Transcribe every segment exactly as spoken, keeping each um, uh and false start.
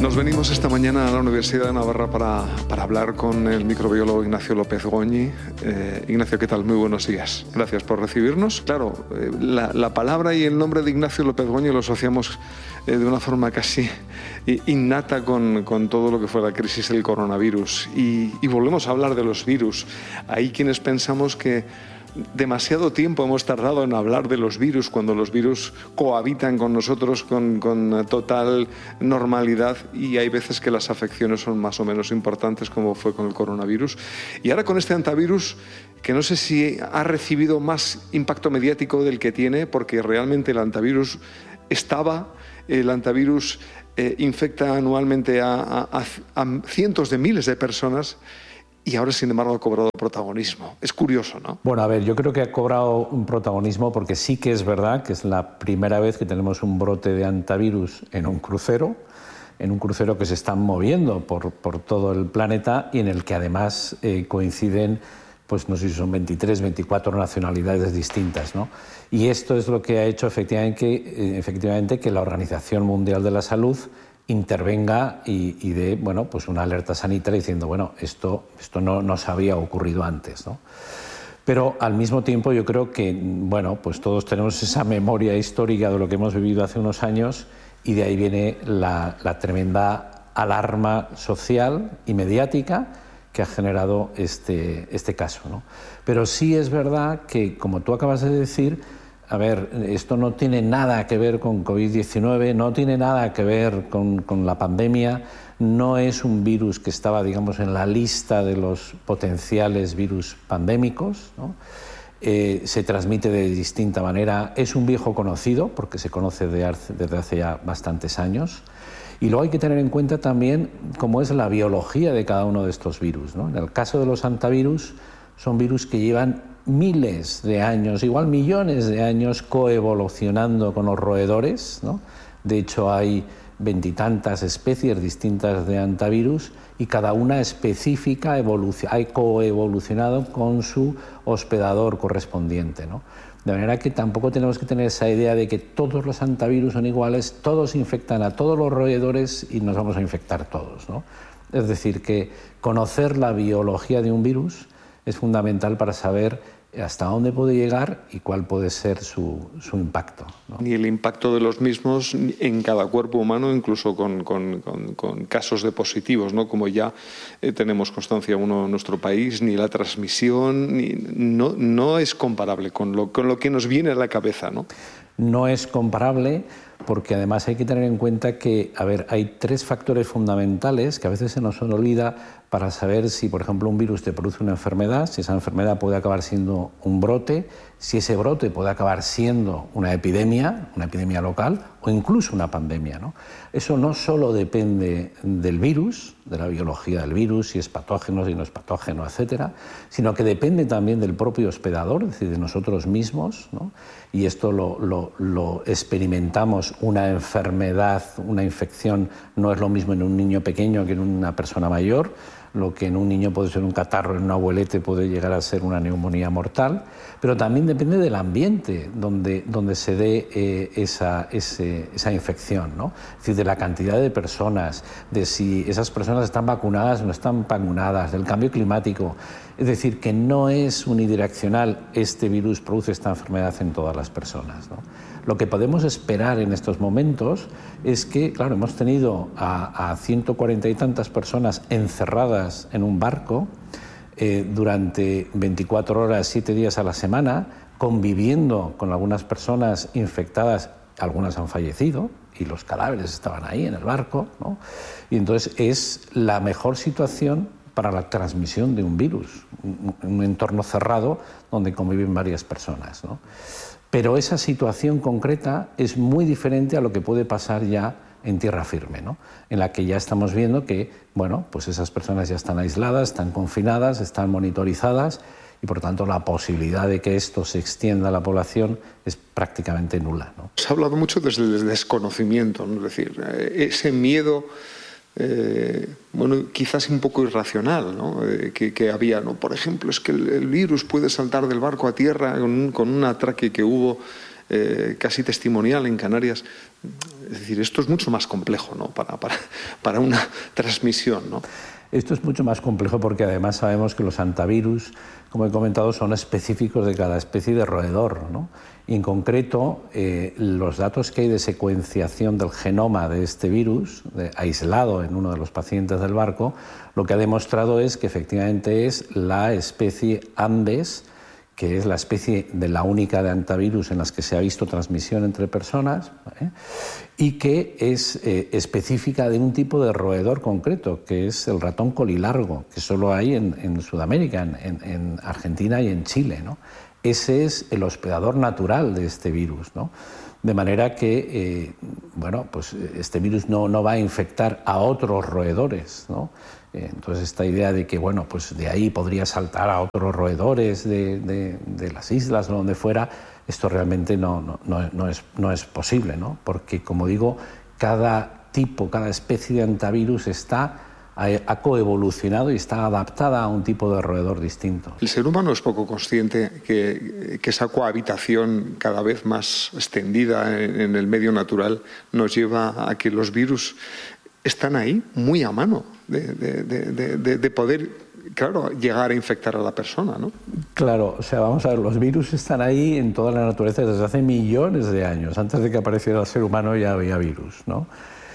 Nos venimos esta mañana a la Universidad de Navarra para, para hablar con el microbiólogo Ignacio López Goñi. Eh, Ignacio, ¿qué tal? Muy buenos días. Gracias por recibirnos. Claro, eh, la, la palabra y el nombre de Ignacio López Goñi lo asociamos eh, de una forma casi innata con, con todo lo que fue la crisis del coronavirus. Y, y volvemos a hablar de los virus. Hay quienes pensamos que demasiado tiempo hemos tardado en hablar de los virus cuando los virus cohabitan con nosotros con, con total normalidad, y hay veces que las afecciones son más o menos importantes, como fue con el coronavirus. Y ahora con este antivirus, que no sé si ha recibido más impacto mediático del que tiene, porque realmente el antivirus estaba, el antivirus eh, infecta anualmente a, a, a cientos de miles de personas. Y ahora, sin embargo, ha cobrado protagonismo. Es curioso, ¿no? Bueno, a ver, yo creo que ha cobrado un protagonismo porque sí que es verdad que es la primera vez que tenemos un brote de antivirus en un crucero, en un crucero que se está moviendo por, por todo el planeta y en el que además eh, coinciden, pues no sé si son veintitrés, veinticuatro nacionalidades distintas, ¿no? Y esto es lo que ha hecho efectivamente, eh, efectivamente que la Organización Mundial de la Salud intervenga y, y dé, bueno, pues una alerta sanitaria diciendo, bueno, esto, esto no nos había ocurrido antes, ¿no? Pero al mismo tiempo yo creo que, bueno, pues todos tenemos esa memoria histórica de lo que hemos vivido hace unos años, y de ahí viene la, la tremenda alarma social y mediática que ha generado este, este caso, ¿no? Pero sí es verdad que, como tú acabas de decir, a ver, esto no tiene nada que ver con COVID diecinueve, no tiene nada que ver con, con la pandemia, no es un virus que estaba, digamos, en la lista de los potenciales virus pandémicos, ¿no? Eh, se transmite de distinta manera, es un viejo conocido, porque se conoce de hace, desde hace ya bastantes años, y luego hay que tener en cuenta también cómo es la biología de cada uno de estos virus, ¿no? En el caso de los antivirus, son virus que llevan miles de años, igual millones de años, coevolucionando con los roedores, ¿no? De hecho, hay veintitantas especies distintas de antivirus y cada una específica ha coevolucionado con su hospedador correspondiente, ¿no? De manera que tampoco tenemos que tener esa idea de que todos los antivirus son iguales, todos infectan a todos los roedores y nos vamos a infectar todos, ¿no? Es decir, que conocer la biología de un virus es fundamental para saber hasta dónde puede llegar y cuál puede ser su, su impacto, ¿no? Ni el impacto de los mismos en cada cuerpo humano, incluso con, con, con, con casos de positivos, ¿no? Como ya eh, tenemos constancia uno en nuestro país, ni la transmisión, ni, no, no es comparable con lo, con lo que nos viene a la cabeza, ¿no? No es comparable porque además hay que tener en cuenta que, a ver, hay tres factores fundamentales que a veces se nos olvida para saber si, por ejemplo, un virus te produce una enfermedad, si esa enfermedad puede acabar siendo un brote, si ese brote puede acabar siendo una epidemia, una epidemia local o incluso una pandemia, ¿no? Eso no solo depende del virus, de la biología del virus, si es patógeno, si no es patógeno, etcétera, sino que depende también del propio hospedador, es decir, de nosotros mismos, ¿no? Y esto lo, lo, lo experimentamos. Una enfermedad, una infección no es lo mismo en un niño pequeño que en una persona mayor. Lo que en un niño puede ser un catarro, en un abuelete puede llegar a ser una neumonía mortal, pero también depende del ambiente donde, donde se dé eh, esa, ese, esa infección, ¿no? Es decir, de la cantidad de personas, de si esas personas están vacunadas o no están vacunadas, del cambio climático. Es decir, que no es unidireccional, este virus produce esta enfermedad en todas las personas, ¿no? Lo que podemos esperar en estos momentos es que, claro, hemos tenido a, a ciento cuarenta y tantas personas encerradas en un barco eh, durante veinticuatro horas, siete días a la semana, conviviendo con algunas personas infectadas, algunas han fallecido y los cadáveres estaban ahí en el barco, ¿no? Y entonces es la mejor situación para la transmisión de un virus, un, un entorno cerrado donde conviven varias personas, ¿no? Pero esa situación concreta es muy diferente a lo que puede pasar ya en tierra firme, ¿no? En la que ya estamos viendo que, bueno, pues esas personas ya están aisladas, están confinadas, están monitorizadas y, por tanto, la posibilidad de que esto se extienda a la población es prácticamente nula, ¿no? Se ha hablado mucho desde el desconocimiento, ¿no? Es decir, ese miedo, eh, bueno, quizás un poco irracional, ¿no? Eh, que, que había, ¿no? Por ejemplo, es que el, el virus puede saltar del barco a tierra con un, con un atraque que hubo eh, casi testimonial en Canarias. Es decir, esto es mucho más complejo, ¿no? para, para, para una transmisión, ¿no? Esto es mucho más complejo porque además sabemos que los antivirus, como he comentado, son específicos de cada especie de roedor, ¿no? Y en concreto, eh, los datos que hay de secuenciación del genoma de este virus, de, aislado en uno de los pacientes del barco, lo que ha demostrado es que efectivamente es la especie Andes, que es la especie de la única de antivirus en las que se ha visto transmisión entre personas, ¿eh? Y que es eh, específica de un tipo de roedor concreto, que es el ratón colilargo, que solo hay en, en Sudamérica, en, en Argentina y en Chile, ¿no? Ese es el hospedador natural de este virus, ¿no? De manera que eh, bueno, pues este virus no, no va a infectar a otros roedores, ¿no? Entonces esta idea de que bueno, pues de ahí podría saltar a otros roedores de, de, de las islas o donde fuera, esto realmente no, no, no, no, es, no es posible, ¿no? Porque, como digo, cada tipo, cada especie de antivirus está, ha, ha coevolucionado y está adaptada a un tipo de roedor distinto. El ser humano es poco consciente que, que esa cohabitación cada vez más extendida en, en el medio natural nos lleva a que los virus están ahí, muy a mano de, de, de, de, de poder, claro, llegar a infectar a la persona, ¿no? Claro, o sea, vamos a ver, los virus están ahí en toda la naturaleza desde hace millones de años. Antes de que apareciera el ser humano ya había virus, ¿no?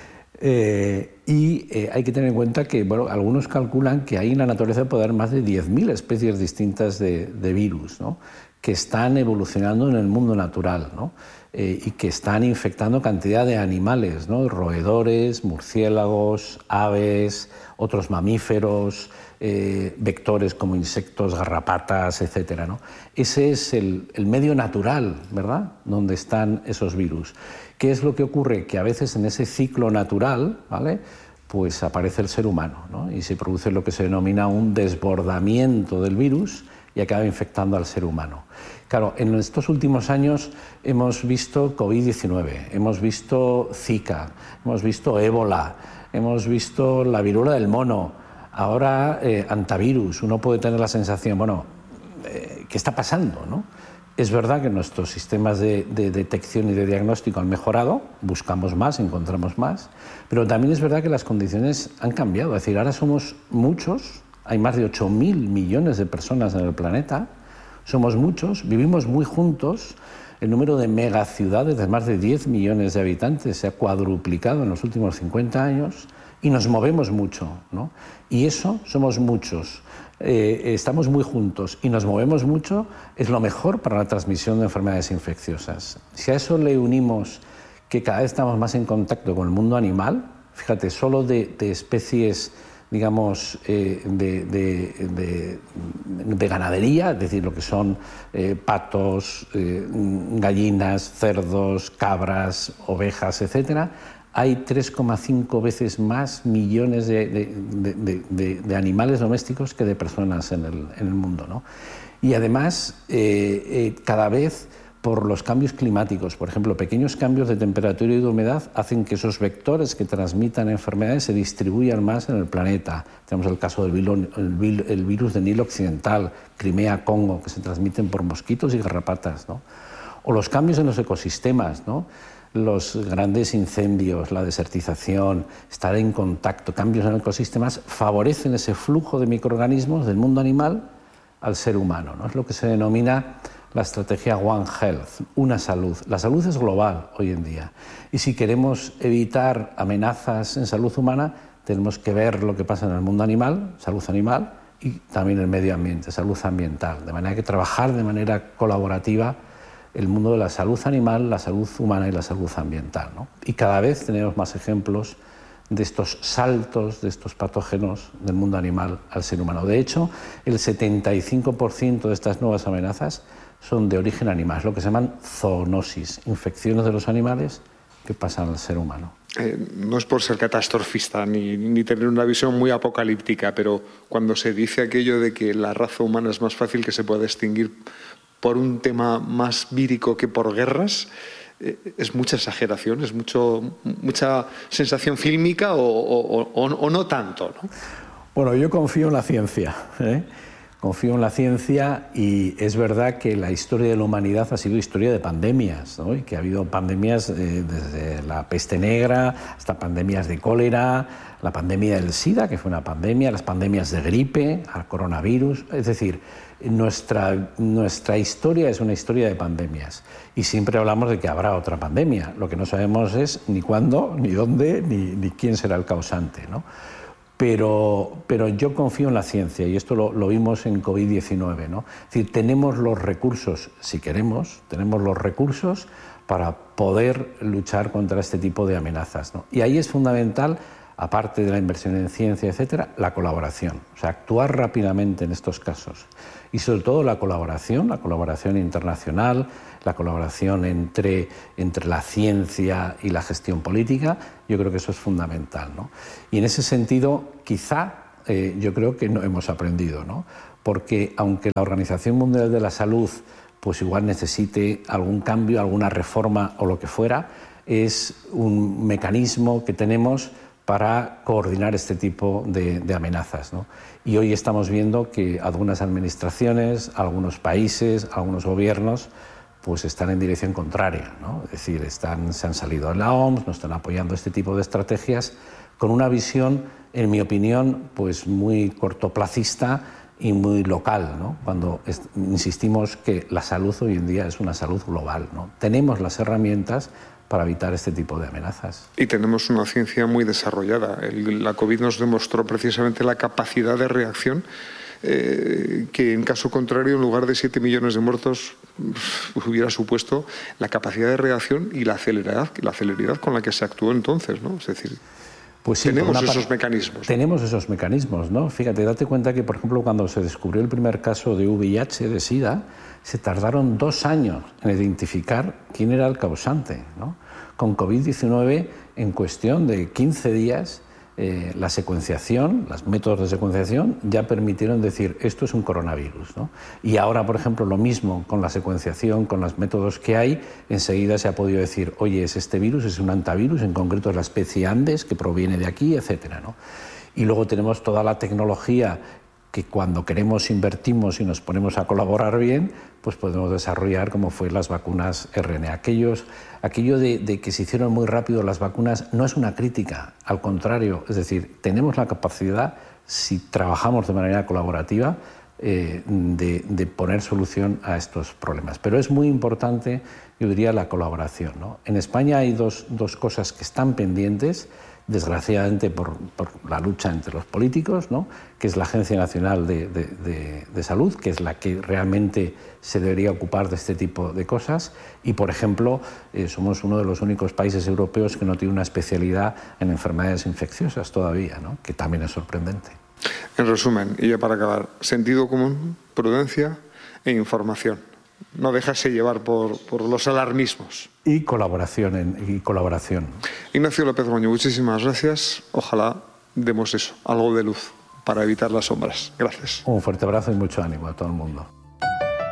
Eh, y eh, hay que tener en cuenta que, bueno, algunos calculan que hay en la naturaleza puede haber más de diez mil especies distintas de, de virus, ¿no? Que están evolucionando en el mundo natural, ¿no? Eh, y que están infectando cantidad de animales, ¿no? Roedores, murciélagos, aves, otros mamíferos, eh, vectores como insectos, garrapatas, etcétera, ¿no? Ese es el, el medio natural, ¿verdad?, donde están esos virus. ¿Qué es lo que ocurre? Que a veces en ese ciclo natural, ¿vale?, pues aparece el ser humano, ¿no? Y se produce lo que se denomina un desbordamiento del virus y acaba infectando al ser humano. Claro, en estos últimos años hemos visto COVID diecinueve, hemos visto Zika, hemos visto ébola, hemos visto la viruela del mono, ahora eh, antivirus. Uno puede tener la sensación, bueno, eh, ¿qué está pasando, no? Es verdad que nuestros sistemas de, de detección y de diagnóstico han mejorado, buscamos más, encontramos más, pero también es verdad que las condiciones han cambiado. Es decir, ahora somos muchos, hay más de ocho mil millones de personas en el planeta, somos muchos, vivimos muy juntos, el número de megaciudades de más de diez millones de habitantes se ha cuadruplicado en los últimos cincuenta años y nos movemos mucho, ¿no? Y eso, somos muchos, eh, estamos muy juntos y nos movemos mucho, es lo mejor para la transmisión de enfermedades infecciosas. Si a eso le unimos que cada vez estamos más en contacto con el mundo animal, fíjate, solo de, de especies, digamos, eh, de, de, de, de ganadería, es decir, lo que son eh, patos, eh, gallinas, cerdos, cabras, ovejas, etcétera, hay tres coma cinco veces más millones de, de, de, de, de animales domésticos que de personas en el, en el mundo, ¿no? Y además, eh, eh, cada vez por los cambios climáticos, por ejemplo, pequeños cambios de temperatura y de humedad hacen que esos vectores que transmitan enfermedades se distribuyan más en el planeta. Tenemos el caso del virus, el, el virus de Nilo Occidental, Crimea-Congo, que se transmiten por mosquitos y garrapatas, ¿no? O los cambios en los ecosistemas, ¿no? Los grandes incendios, la desertización, estar en contacto, cambios en ecosistemas favorecen ese flujo de microorganismos del mundo animal al ser humano, ¿no? Es lo que se denomina la estrategia One Health, una salud. La salud es global hoy en día y si queremos evitar amenazas en salud humana tenemos que ver lo que pasa en el mundo animal, salud animal, y también el medio ambiente, salud ambiental, de manera que trabajar de manera colaborativa el mundo de la salud animal, la salud humana y la salud ambiental, ¿no? Y cada vez tenemos más ejemplos de estos saltos, de estos patógenos del mundo animal al ser humano. De hecho, el setenta y cinco por ciento de estas nuevas amenazas son de origen animal, es lo que se llaman zoonosis, infecciones de los animales que pasan al ser humano. Eh, no es por ser catastrofista ni, ni tener una visión muy apocalíptica, pero cuando se dice aquello de que la raza humana es más fácil que se pueda extinguir por un tema más vírico que por guerras, eh, es mucha exageración, es mucho, mucha sensación fílmica o, o, o, o no tanto, ¿no? Bueno, yo confío en la ciencia, ¿eh? confío en la ciencia y es verdad que la historia de la humanidad ha sido historia de pandemias, ¿no? Y que ha habido pandemias eh, desde la peste negra hasta pandemias de cólera, la pandemia del SIDA, que fue una pandemia, las pandemias de gripe, al coronavirus. Es decir, nuestra, nuestra historia es una historia de pandemias y siempre hablamos de que habrá otra pandemia. Lo que no sabemos es ni cuándo, ni dónde, ni, ni quién será el causante, ¿no? Pero, pero yo confío en la ciencia y esto lo, lo vimos en COVID diecinueve, ¿no? Es decir, tenemos los recursos, si queremos, tenemos los recursos para poder luchar contra este tipo de amenazas, ¿no? Y ahí es fundamental, aparte de la inversión en ciencia, etcétera, la colaboración, o sea, actuar rápidamente en estos casos. Y sobre todo la colaboración, la colaboración internacional, la colaboración entre, entre la ciencia y la gestión política, yo creo que eso es fundamental, ¿no? Y en ese sentido, quizá, eh, yo creo que no hemos aprendido, ¿no? Porque aunque la Organización Mundial de la Salud pues igual necesite algún cambio, alguna reforma o lo que fuera, es un mecanismo que tenemos para coordinar este tipo de, de amenazas, ¿no? Y hoy estamos viendo que algunas administraciones, algunos países, algunos gobiernos pues están en dirección contraria, ¿no? Es decir, están, se han salido de la O M S, no están apoyando este tipo de estrategias con una visión, en mi opinión, pues muy cortoplacista y muy local, ¿no? Cuando insistimos que la salud hoy en día es una salud global, ¿no? Tenemos las herramientas para evitar este tipo de amenazas. Y tenemos una ciencia muy desarrollada. El, la COVID nos demostró precisamente la capacidad de reacción eh, que en caso contrario, en lugar de siete millones de muertos, hubiera supuesto la capacidad de reacción y la celeridad, la celeridad con la que se actuó entonces, ¿no? Es decir, pues sí, tenemos esos parte, mecanismos. Tenemos esos mecanismos, ¿no? Fíjate, date cuenta que, por ejemplo, cuando se descubrió el primer caso de V I H, de SIDA, se tardaron dos años en identificar quién era el causante, ¿no? Con COVID diecinueve, en cuestión de quince días, eh, la secuenciación, los métodos de secuenciación ya permitieron decir esto es un coronavirus, ¿no? Y ahora, por ejemplo, lo mismo con la secuenciación, con los métodos que hay, enseguida se ha podido decir, oye, es este virus, es un antivirus, en concreto es la especie Andes, que proviene de aquí, etcétera, ¿no? Y luego tenemos toda la tecnología que cuando queremos invertimos y nos ponemos a colaborar bien, pues podemos desarrollar como fue las vacunas R N A. Aquellos, aquello de, de que se hicieron muy rápido las vacunas no es una crítica, al contrario, es decir, tenemos la capacidad, si trabajamos de manera colaborativa, eh, de, de poner solución a estos problemas. Pero es muy importante, yo diría, la colaboración, ¿no? En España hay dos, dos cosas que están pendientes, desgraciadamente por, por la lucha entre los políticos, ¿no? Que es la Agencia Nacional de, de, de, de Salud, que es la que realmente se debería ocupar de este tipo de cosas. Y, por ejemplo, eh, somos uno de los únicos países europeos que no tiene una especialidad en enfermedades infecciosas todavía, ¿no? Que también es sorprendente. En resumen, y ya para acabar, sentido común, prudencia e información. No dejarse llevar por, por los alarmismos. Y colaboración. En, y colaboración. Ignacio López Goñi, muchísimas gracias. Ojalá demos eso, algo de luz para evitar las sombras. Gracias. Un fuerte abrazo y mucho ánimo a todo el mundo.